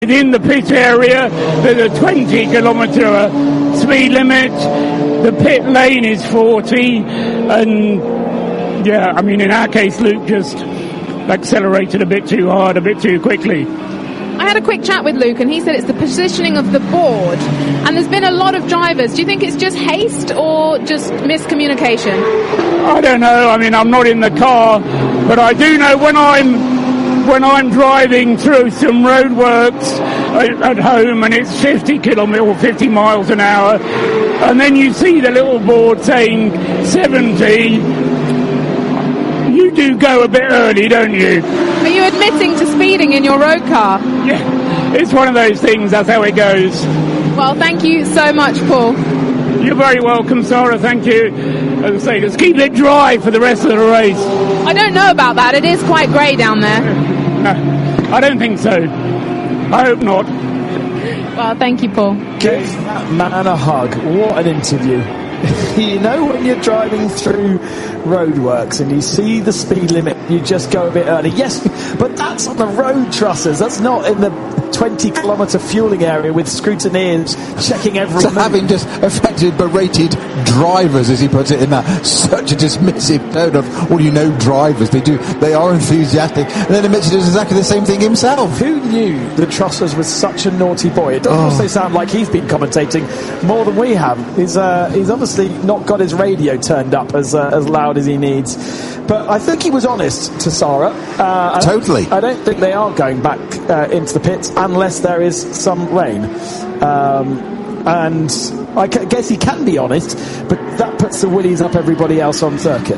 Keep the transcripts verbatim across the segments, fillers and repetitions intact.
In the pit area, there's a twenty kilometre speed limit. The pit lane is forty, and yeah, I mean, in our case, Luke just accelerated a bit too hard, a bit too quickly. I had a quick chat with Luke, and he said it's the positioning of the board. And there's been a lot of drivers. Do you think it's just haste or just miscommunication? I don't know. I mean, I'm not in the car, but I do know when I'm when I'm driving through some roadworks at home and it's fifty kilometres or fifty miles an hour, and then you see the little board saying seventy, you do go a bit early, don't you? Are you admitting to speeding in your road car? Yeah, it's one of those things, that's how it goes. Well, thank you so much, Paul. You're very welcome, Sarah, thank you. As I say, just keep it dry for the rest of the race. I don't know about that, it is quite grey down there. No, I don't think so. I hope not. Well, thank you, Paul. Give that man a hug. What an interview. You know, when you're driving through roadworks and you see the speed limit, you just go a bit early. Yes, but that's on the road trusses. That's not in the twenty kilometre fuelling area with scrutineers checking every So move. having just effectively berated drivers, as he puts it, in that such a dismissive tone of, well, you know, drivers, they do, they are enthusiastic, and then admits he does exactly the same thing himself. Who knew the Trussers was such a naughty boy? It does Oh. also sound like he's been commentating more than we have. He's uh, he's obviously not got his radio turned up as uh, as loud as he needs. But I think he was honest to Sarah. Uh, Totally. I don't think they are going back uh, into the pits unless there is some rain. Um, and I c- guess he can be honest, but that puts the willies up everybody else on circuit.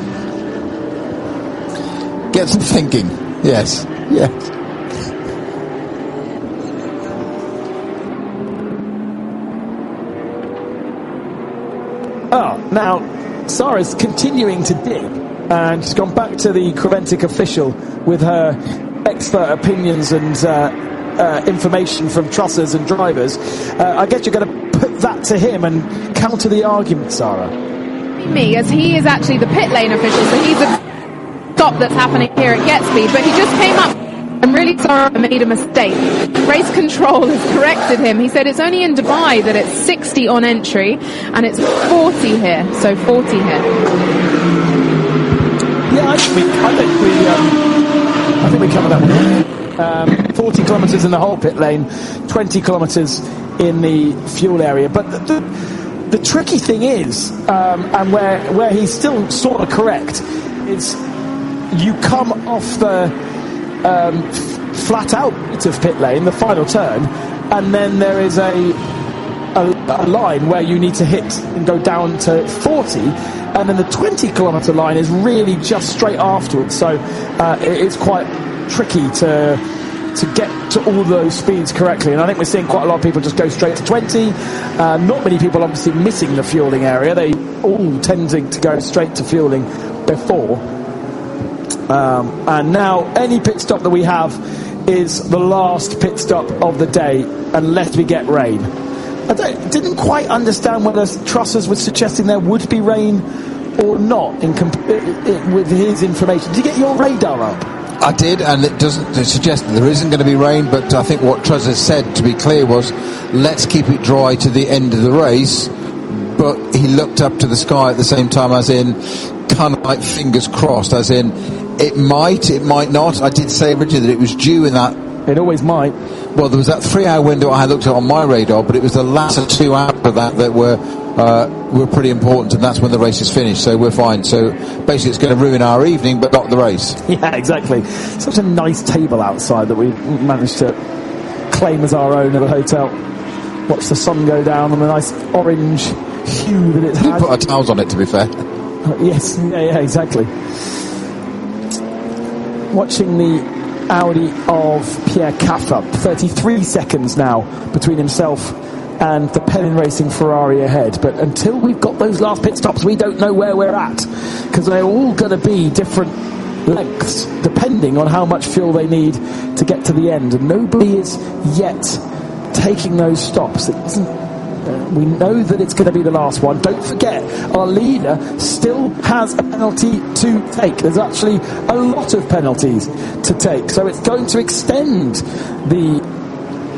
Get some thinking. Yes. Yes. Oh, now, Sarah's continuing to dig, and she's gone back to the Creventic official with her expert opinions and uh, uh, information from trussers and drivers. Uh, I guess you're going to put that to him and counter the argument, Sarah. Me, as he is actually the pit lane official, so he's a stop that's happening here at Getspeed, but he just came up and really sorry I made a mistake. Race control has corrected him. He said it's only in Dubai that it's sixty on entry and it's forty here, so forty here. Yeah, I think we, I think we, um, I think we covered that one. Um, forty kilometres in the whole pit lane, twenty kilometres in the fuel area. But the, the, the tricky thing is, um, and where where he's still sort of correct, is you come off the Um, f- flat out of pit lane, the final turn, and then there is a, a a line where you need to hit and go down to forty, and then the twenty kilometre line is really just straight afterwards. So uh, it, it's quite tricky to to get to all those speeds correctly, and I think we're seeing quite a lot of people just go straight to twenty. Uh, not many people obviously missing the fuelling area. They all tending to go straight to fuelling before. Um, and now any pit stop that we have is the last pit stop of the day unless we get rain. I don't, didn't quite understand whether Trussers was suggesting there would be rain or not in comp- it, it, with his information. Did you get your radar up? I did, and it doesn't suggest that there isn't going to be rain, but I think what Trussers said, to be clear, was let's keep it dry to the end of the race. But he looked up to the sky at the same time, as in kind of like fingers crossed, as in it might, it might not. I did say originally that it was due in that. It always might. Well, there was that three-hour window I had looked at on my radar, but it was the latter two hours of that that were uh, were pretty important, and that's when the race is finished. So we're fine. So basically, it's going to ruin our evening, but not the race. Yeah, exactly. Such a nice table outside that we managed to claim as our own at the hotel. Watch the sun go down on the nice orange hue that it We had. put our towels on it, to be fair. Uh, yes, yeah, yeah, exactly. Watching the Audi of Pierre Caffa, thirty-three seconds now between himself and the Pellin Racing Ferrari ahead. But until we've got those last pit stops, we don't know where we're at, because they're all going to be different lengths depending on how much fuel they need to get to the end. And nobody is yet taking those stops. It isn't. We know that it's going to be the last one. Don't forget, our leader still has a penalty to take. There's actually a lot of penalties to take. So it's going to extend the